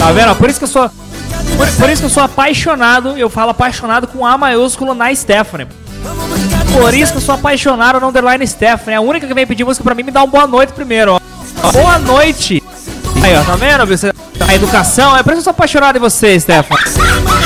Tá vendo? Por isso que eu sou... Por isso que eu sou apaixonado, eu falo apaixonado com A maiúsculo na Stephanie. Por isso que eu sou apaixonado no underline Stephanie. A única que vem pedir música pra mim me dá uma boa noite primeiro, ó. Boa noite! Aí, ó, tá vendo? A educação, é por isso que eu sou apaixonado em você, Stephanie.